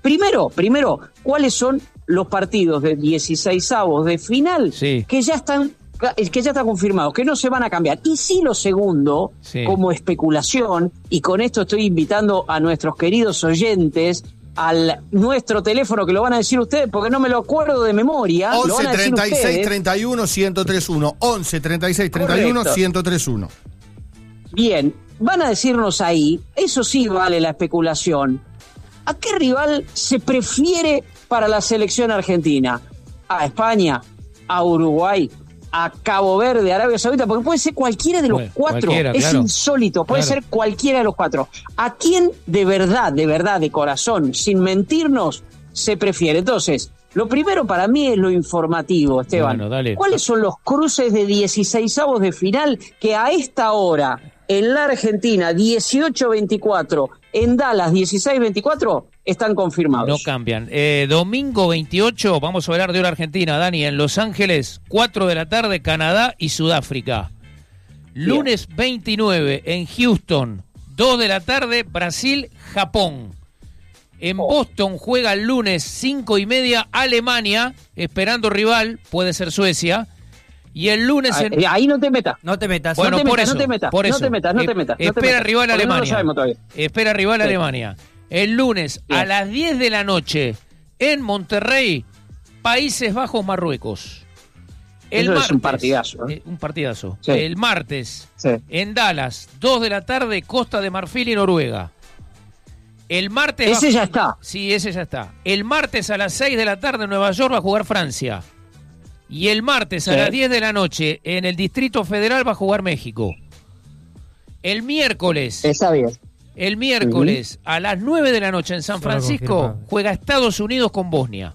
Primero, ¿cuáles son los partidos de 16avos de final que ya están confirmados, que no se van a cambiar? Y sí, lo segundo, como especulación, y con esto estoy invitando a nuestros queridos oyentes al nuestro teléfono, que lo van a decir ustedes, porque no me lo acuerdo de memoria. 11 36 31 1031. 11 36 31 1031. Bien, van a decirnos ahí, eso sí vale la especulación, ¿a qué rival se prefiere para la selección argentina? ¿A España? ¿A Uruguay? ¿A Cabo Verde? ¿Arabia Saudita? Porque puede ser cualquiera de los cuatro. Es insólito, puede ser cualquiera de los cuatro. ¿A quién de verdad, de corazón, sin mentirnos, se prefiere? Entonces, lo primero para mí es lo informativo, Esteban. Bueno, dale. ¿Cuáles son los cruces de 16avos de final que a esta hora, en la Argentina, 18-24, en Dallas, 16-24, están confirmados? No cambian. Domingo 28, vamos a hablar de hora argentina, Dani, en Los Ángeles, 4 de la tarde, Canadá y Sudáfrica. Lunes 29, en Houston, 2 de la tarde, Brasil, Japón. En Boston juega el lunes 5:30 Alemania, esperando rival, puede ser Suecia. Y el lunes... Ahí no te metas. Bueno, por eso. Espera rival Alemania. No lo sabemos todavía. Espera rival Alemania. El lunes a las 10 de la noche en Monterrey, Países Bajos, Marruecos. Eso es un partidazo. Un partidazo. Sí. El martes en Dallas, 2 de la tarde, Costa de Marfil y Noruega. El martes... Ese ya está. Sí, ese ya está. El martes a las 6 de la tarde en Nueva York va a jugar Francia. Y el martes a las 10 de la noche en el Distrito Federal va a jugar México. El miércoles... Está bien. El miércoles a las 9 de la noche en San Francisco juega Estados Unidos con Bosnia.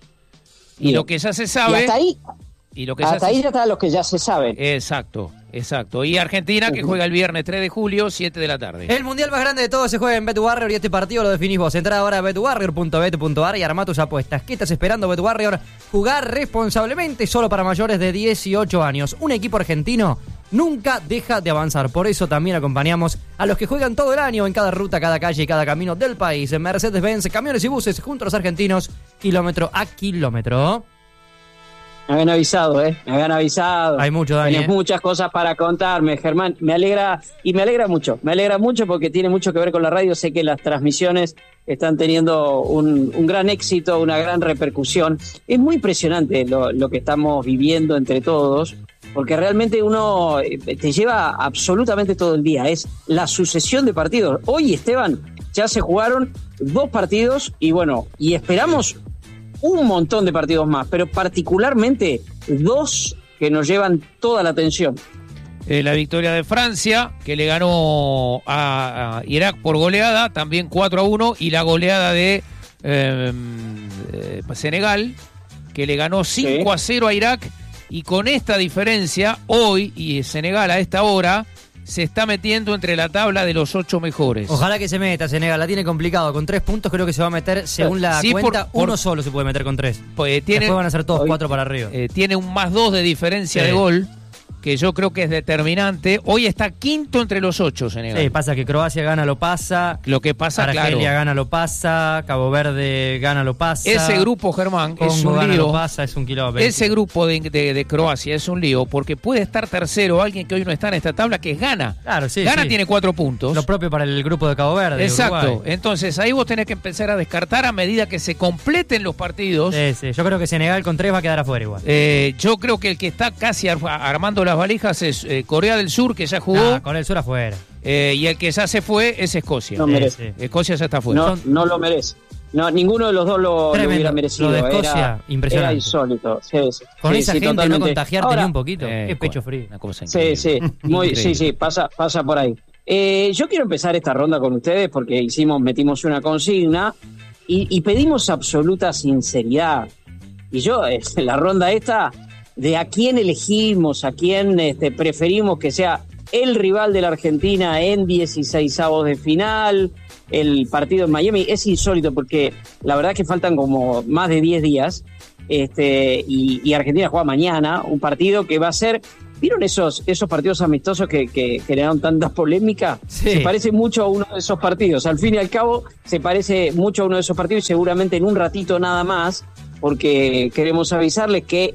Y lo que ya se sabe... Y hasta ahí... Hasta ahí ya están los que ya se saben. Exacto. Y Argentina que juega el viernes 3 de julio, 7 de la tarde. El mundial más grande de todos se juega en BetWarrior y este partido lo definís vos. Entrá ahora a betwarrior.bet.ar y armá tus apuestas. ¿Qué estás esperando, BetWarrior? Jugar responsablemente, solo para mayores de 18 años. Un equipo argentino nunca deja de avanzar. Por eso también acompañamos a los que juegan todo el año en cada ruta, cada calle y cada camino del país. En Mercedes-Benz, camiones y buses junto a los argentinos, kilómetro a kilómetro. Me habían avisado. Hay mucho, Dani. Tienes muchas cosas para contarme, Germán. Me alegra mucho porque tiene mucho que ver con la radio. Sé que las transmisiones están teniendo un gran éxito, una gran repercusión. Es muy impresionante lo que estamos viviendo entre todos, porque realmente uno te lleva absolutamente todo el día. Es la sucesión de partidos. Hoy, Esteban, ya se jugaron 2 partidos y esperamos un montón de partidos más, pero particularmente 2 que nos llevan toda la atención. La victoria de Francia, que le ganó a Irak por goleada, también 4-1, y la goleada de Senegal, que le ganó 5-0 a Irak, y con esta diferencia, hoy, y Senegal a esta hora, se está metiendo entre la tabla de los 8 mejores. Ojalá que se meta, Senegal, la tiene complicado. Con 3 puntos creo que se va a meter, según la cuenta, uno solo se puede meter con 3. Después van a ser todos 4 para arriba. Tiene un +2 de diferencia de gol, que yo creo que es determinante. Hoy está quinto entre los 8, Senegal. Sí, pasa que Croacia gana, lo pasa. Lo que pasa, Argelia gana, lo pasa. Cabo Verde gana, lo pasa. Ese grupo, Germán, Congo es un gana, lío. lo pasa, es un kilómetro. Ese grupo de Croacia es un lío, porque puede estar tercero alguien que hoy no está en esta tabla, que es Ghana. Claro, sí. Ghana tiene 4 puntos. Lo propio para el grupo de Cabo Verde. Exacto. Uruguay. Entonces ahí vos tenés que empezar a descartar a medida que se completen los partidos. Sí. Yo creo que Senegal con 3 va a quedar afuera igual. Yo creo que el que está casi armando las valijas es Corea del Sur, que ya jugó. Corea del Sur afuera. Y el que ya se fue es Escocia. No merece. Escocia ya está afuera. No lo merece. No, ninguno de los dos lo hubiera merecido. Lo de Escocia, impresionante. Era insólito. Con esa gente totalmente. No contagiarte ni un poquito. Qué pecho frío. Una cosa increíble. Pasa por ahí. Yo quiero empezar esta ronda con ustedes porque metimos una consigna y pedimos absoluta sinceridad. Y yo, la ronda esta, de a quién elegimos, a quién preferimos que sea el rival de la Argentina en 16avos de final, el partido en Miami, es insólito porque la verdad es que faltan como más de 10 días y Argentina juega mañana, un partido que va a ser ¿Vieron esos partidos amistosos que generaron tantas polémicas? Sí. Se parece mucho a uno de esos partidos. Al fin y al cabo, se parece mucho a uno de esos partidos y seguramente en un ratito nada más, porque queremos avisarles que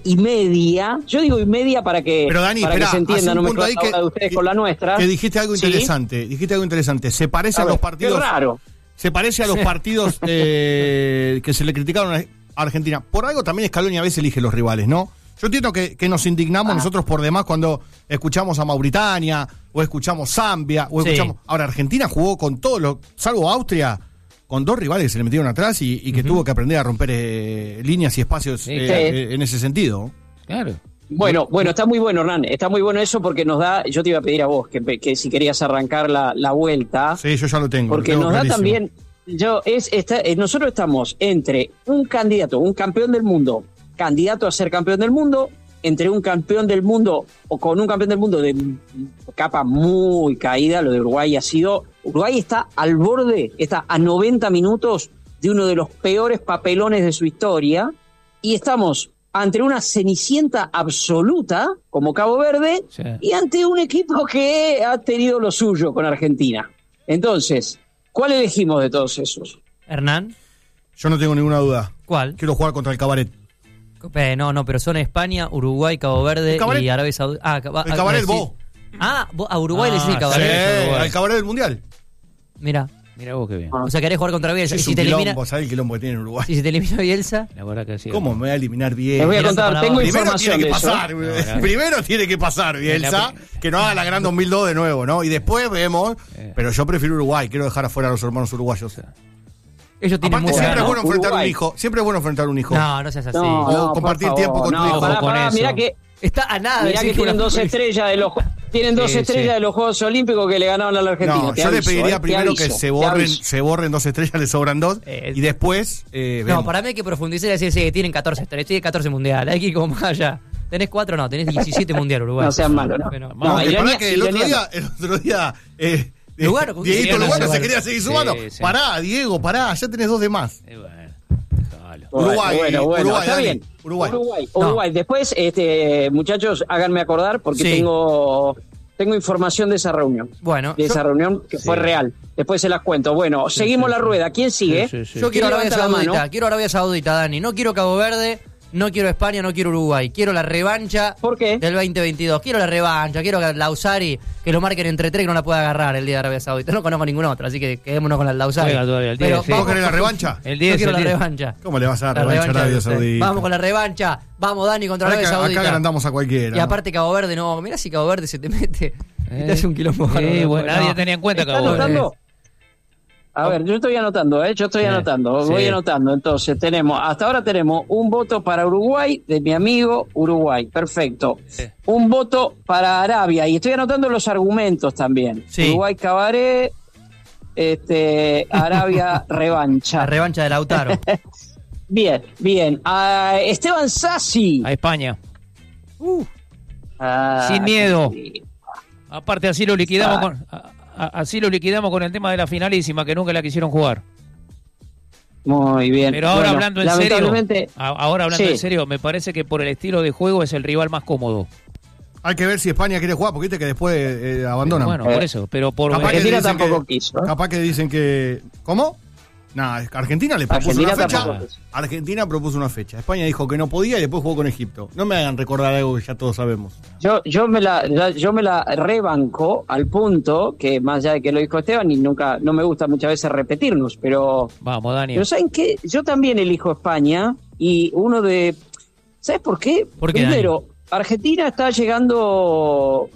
yo digo y media para que, Pero Dani, para esperá, que se entienda, no me punto ahí la hora de ustedes con la nuestra. Que dijiste algo ¿Sí? interesante. Se parece a los partidos. Qué raro. Se parece a los partidos que se le criticaron a Argentina. Por algo también Scaloni a veces elige los rivales, ¿no? Yo entiendo que nos indignamos nosotros por demás cuando escuchamos a Mauritania, o escuchamos Zambia, o escuchamos... Ahora, Argentina jugó con todos los... Salvo Austria, con 2 rivales que se le metieron atrás y que tuvo que aprender a romper líneas y espacios en ese sentido. Claro. Bueno, está muy bueno, Hernán. Está muy bueno eso porque nos da... Yo te iba a pedir a vos que si querías arrancar la vuelta. Sí, yo ya lo tengo. Porque nos da también... nosotros estamos entre un candidato, un campeón del mundo, candidato a ser campeón del mundo, entre un campeón del mundo o con un campeón del mundo de capa muy caída. Lo de Uruguay Uruguay está al borde, está a 90 minutos de uno de los peores papelones de su historia, y estamos ante una cenicienta absoluta como Cabo Verde, sí, y ante un equipo que ha tenido lo suyo con Argentina. Entonces, ¿cuál elegimos de todos esos? Hernán. Yo no tengo ninguna duda. ¿Cuál? Quiero jugar contra el Cabaret. No, pero son España, Uruguay, Cabo Verde y Arabia Saudita. El Cabaret vos. Vos a Uruguay le decís Cabaret. Al Cabaret del Mundial. Mira vos qué bien. O sea, querés jugar contra Bielsa. Es un quilombo, ¿sabés el quilombo que tiene en Uruguay? Si se te elimina Bielsa. La verdad que sí. ¿Cómo me voy a eliminar Bielsa? Les voy a contar, tengo información de eso. Primero tiene que pasar Bielsa, que no haga la gran 2002 de nuevo, ¿no? Y después vemos, pero yo prefiero Uruguay, quiero dejar afuera a los hermanos uruguayos. Ellos tienen aparte, siempre es bueno enfrentar un hijo. Siempre es bueno enfrentar un hijo. No seas así. O compartir tiempo con tu hijo. Mirá que está a nada. Mirá que tienen 2 estrellas de los estrellas de los Juegos Olímpicos que le ganaron a la Argentina. No, yo le pediría primero que se borren 2 estrellas, le sobran 2 y después no, para mí hay que profundizar y decir que tienen 14 estrellas, tienen 14 mundiales, hay que ir como más allá. Tenés 4, no, tenés 17 mundiales Uruguay. No sean malos, ¿no? Que el otro día Dieguito Lugano se quería seguir sumando. Sí. Pará, Diego, ya tenés 2 de más. Uruguay, está bien. Uruguay. Después, muchachos, háganme acordar porque tengo información de esa reunión. Bueno, de esa reunión que fue real. Después se las cuento. Bueno, seguimos la rueda. ¿Quién sigue? Yo quiero Arabia Saudita, Dani. No quiero Cabo Verde. No quiero España, no quiero Uruguay. Quiero la revancha. ¿Por qué? Del 2022. Quiero la revancha. Quiero que Lausari, que lo marquen entre 3 que no la pueda agarrar el día de Arabia Saudita. No conozco ninguna otra, así que quedémonos con la Lausari. ¿Vos querés la revancha? Yo quiero la revancha. ¿Cómo le vas a dar revancha a Arabia Saudita? Vamos con la revancha. Vamos, Dani, contra Arabia Saudita. Acá agrandamos a cualquiera. Y aparte Cabo Verde, no. Mirá si Cabo Verde se te mete y te hace un quilombo. Nadie tenía en cuenta Cabo Verde. A ver, yo estoy anotando, voy anotando. Entonces, hasta ahora tenemos un voto para Uruguay, de mi amigo Uruguay, perfecto. Un voto para Arabia, y estoy anotando los argumentos también. Sí. Uruguay Cabaret, Arabia revancha. La revancha de Lautaro. Bien. A Esteban Sassi. A España. Sin miedo. Sí. Aparte, así lo liquidamos con el tema de la finalísima, que nunca la quisieron jugar. Muy bien. Pero ahora hablando en serio, me parece que por el estilo de juego es el rival más cómodo. Hay que ver si España quiere jugar, porque viste que después abandonan. Bueno, por eso, pero por Argentina tampoco quiso. Capaz que dicen que... ¿Cómo? Nada, Argentina le propuso una fecha. Argentina propuso una fecha. España dijo que no podía y después jugó con Egipto. No me hagan recordar algo que ya todos sabemos. Yo me la rebanco al punto que, más allá de que lo dijo Esteban, y nunca, no me gusta muchas veces repetirnos, pero... Vamos, Dani. Pero ¿saben qué? Yo también elijo España, y ¿sabes por qué? Primero, Dani, Argentina está llegando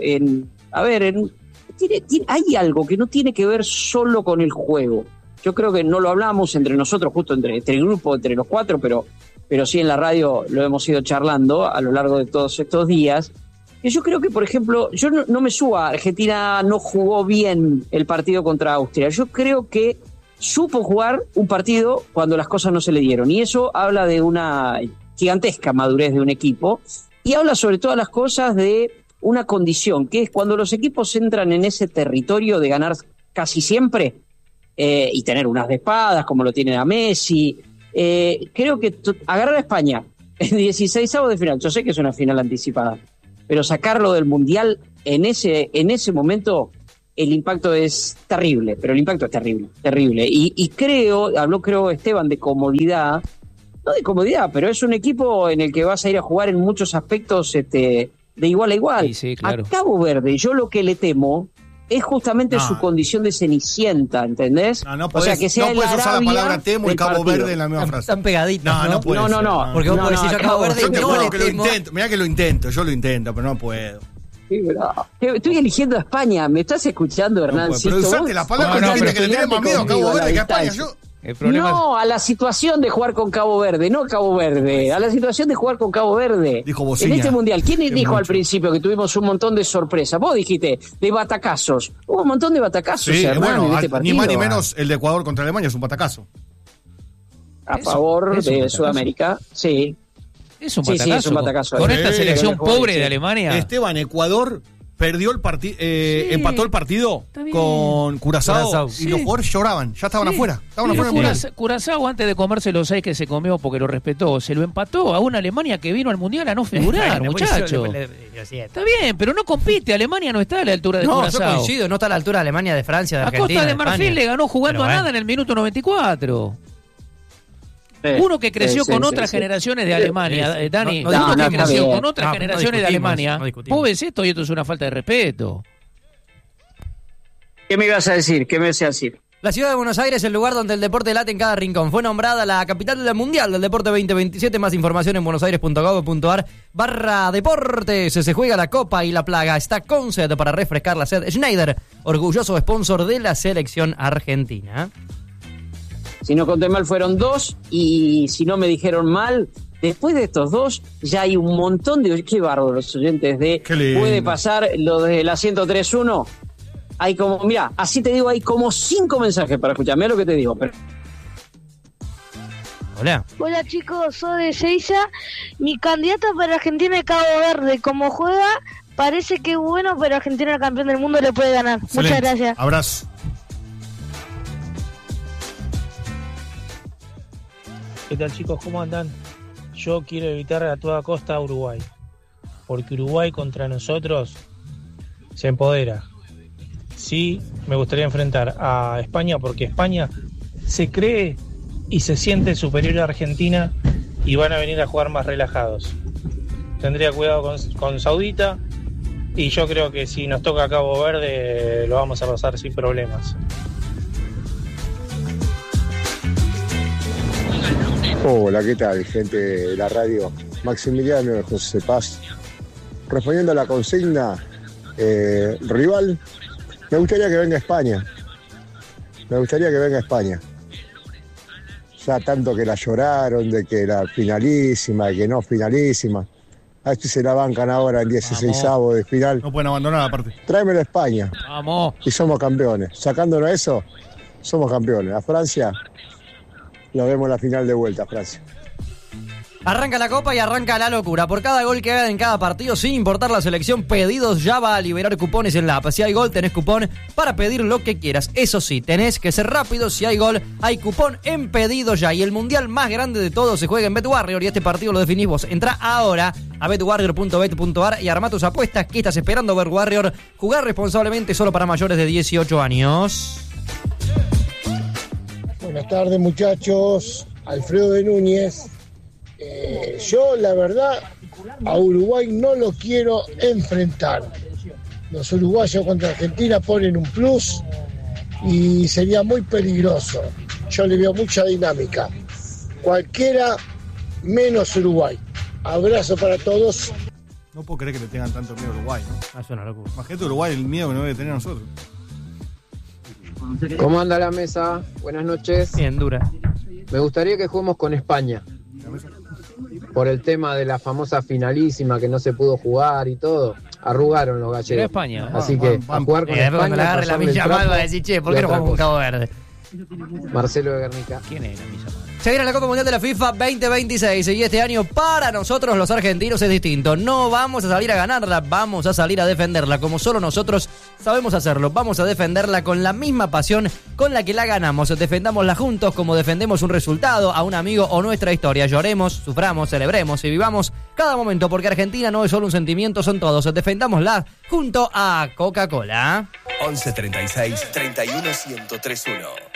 hay algo que no tiene que ver solo con el juego. Yo creo que no lo hablamos entre nosotros, justo entre el grupo, entre los 4, pero sí en la radio lo hemos ido charlando a lo largo de todos estos días. Y yo creo que, por ejemplo, yo no me subo a Argentina, no jugó bien el partido contra Austria. Yo creo que supo jugar un partido cuando las cosas no se le dieron. Y eso habla de una gigantesca madurez de un equipo. Y habla sobre todas las cosas de una condición, que es cuando los equipos entran en ese territorio de ganar casi siempre, y tener unas de espadas como lo tiene a Messi, creo que agarrar a España en 16avos de final, yo sé que es una final anticipada, pero sacarlo del Mundial en ese momento, el impacto es terrible, pero el impacto es terrible. Y creo, Esteban, de comodidad, no de comodidad, pero es un equipo en el que vas a ir a jugar en muchos aspectos de igual a igual. Sí, claro. A Cabo Verde, yo lo que le temo es justamente su condición de cenicienta, ¿entendés? No podés, o sea, que sea no puedes usar la palabra temo y Cabo partido. Verde en la misma frase. Están pegaditos. No puede ser. No. Porque vos podés decir yo a Cabo Verde Yo te no juro le que lo temo. intento. Mirá que yo lo intento, pero no puedo. Sí, estoy eligiendo a España. ¿Me estás escuchando, Hernán? Pero usaste la palabra que le tenés más miedo a Cabo Verde que a España. El problema No, a la situación de jugar con Cabo Verde, no Cabo Verde, a la situación de jugar con Cabo Verde. Dijo Bociña. En este Mundial, ¿quién dijo mucho. al principio que tuvimos un montón de sorpresas? Vos dijiste, de batacazos. Hubo un montón de batacazos, Sí, Hernán, bueno, en este ni partido. más ni menos el de Ecuador contra Alemania es un batacazo. A favor ¿Es un de batacazo? Sudamérica, sí. es un Sí, batacazo. es un batacazo. Con Sí, esta selección sí. pobre de Alemania. Esteban, Ecuador perdió el partido, empató el partido está bien. con Curazao y Sí. los jugadores lloraban, ya estaban afuera. Estaban afuera del Mundial. Curazao, antes de comerse los 6 que se comió porque lo respetó, se lo empató a una Alemania que vino al Mundial a no figurar, Bueno, muchacho. lo siento. Está bien, pero no compite. Alemania no está a la altura de No, yo Curazao. coincido, no está a la altura de Alemania, de Francia, de A Argentina. Costa de Marfil España. le ganó jugando Pero a nada en el minuto 94. Uno que creció con otras generaciones de Alemania, Sí. Dani, No, uno no, que está creció bien. con otras No generaciones de discutimos, Alemania. no discutimos. Vos ves esto y esto es una falta de respeto. ¿Qué me ibas a decir? ¿Qué me ibas a decir? La ciudad de Buenos Aires es el lugar donde el deporte late en cada rincón. Fue nombrada la capital del Mundial del Deporte 2027. Más información en buenosaires.gov.ar/deportes. Se juega la Copa y la Plaga. Está Conced para refrescar la sed. Schneider, orgulloso sponsor de la selección argentina. Si no conté mal, fueron 2, y si no me dijeron mal, después de estos 2, ya hay un montón de... Qué bárbaro los oyentes de... Qué lindo. Puede pasar lo de la 103.1. Hay como, mira, así te digo, hay como 5 mensajes para escuchar. Mira lo que te digo. Pero... Hola. Hola chicos, soy de Seiza. Mi candidata para Argentina es Cabo Verde. Como juega, parece que es bueno, pero Argentina, el campeón del mundo, le puede ganar. Excelente. Muchas gracias. Abrazo. ¿Qué tal chicos? ¿Cómo andan? Yo quiero evitar a toda costa a Uruguay, porque Uruguay contra nosotros se empodera. Sí, me gustaría enfrentar a España, porque España se cree y se siente superior a Argentina y van a venir a jugar más relajados. Tendría cuidado con Saudita, y yo creo que si nos toca Cabo Verde lo vamos a pasar sin problemas. Hola, ¿qué tal, gente de la radio? Maximiliano de José Paz. Respondiendo a la consigna, rival, me gustaría que venga España. Ya tanto que la lloraron, de que la finalísima, de que no finalísima. A este se la bancan ahora en 16avos de final. No pueden abandonar aparte. Tráemelo a España Vamos. y somos campeones. Sacándonos eso, somos campeones. A Francia, lo vemos en la final de vuelta, Francia. Arranca la Copa y arranca la locura. Por cada gol que hagan en cada partido, sin importar la selección, Pedidos ya va a liberar cupones en la app. Si hay gol, tenés cupón para pedir lo que quieras. Eso sí, tenés que ser rápido. Si hay gol, hay cupón en Pedidos ya. Y el mundial más grande de todos se juega en BetWarrior, y este partido lo definís vos. Entrá ahora a betwarrior.bet.ar y armá tus apuestas. ¿Qué estás esperando, BetWarrior? Jugar responsablemente, solo para mayores de 18 años. Buenas tardes, muchachos. Alfredo de Núñez. Yo, la verdad, a Uruguay no lo quiero enfrentar. Los uruguayos contra Argentina ponen un plus y sería muy peligroso. Yo le veo mucha dinámica. Cualquiera menos Uruguay. Abrazo para todos. No puedo creer que le tengan tanto miedo a Uruguay, ¿no? Es una locura. Imagínate Uruguay, el miedo que nos debe tener a nosotros. ¿Cómo anda la mesa? Buenas noches. Bien, dura. Me gustaría que juguemos con España. Por el tema de la famosa finalísima que no se pudo jugar y todo. Arrugaron los Era gallegos. España. Así que a jugar con España. Cuando le agarre la pasarle el Villa trapo Mal va a decir, che, ¿por qué y no otra jugamos con cosa. Cabo Verde? Marcelo de Guernica. ¿Quién era Villa Mal? Se viene la Copa Mundial de la FIFA 2026 y este año para nosotros los argentinos es distinto. No vamos a salir a ganarla, vamos a salir a defenderla como solo nosotros sabemos hacerlo. Vamos a defenderla con la misma pasión con la que la ganamos. Defendámosla juntos como defendemos un resultado, a un amigo o nuestra historia. Lloremos, suframos, celebremos y vivamos cada momento porque Argentina no es solo un sentimiento, son todos. Defendámosla junto a Coca-Cola. 11 36 31 1031.